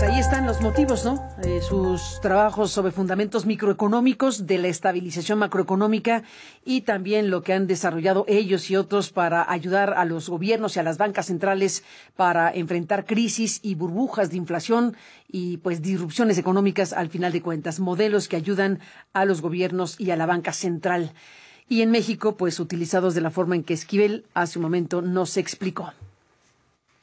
ahí están los motivos, ¿no? Sus trabajos sobre fundamentos microeconómicos de la estabilización macroeconómica y también lo que han desarrollado ellos y otros para ayudar a los gobiernos y a las bancas centrales para enfrentar crisis y burbujas de inflación y pues disrupciones económicas al final de cuentas, modelos que ayudan a los gobiernos y a la banca central. Y en México, pues utilizados de la forma en que Esquivel hace un momento nos explicó.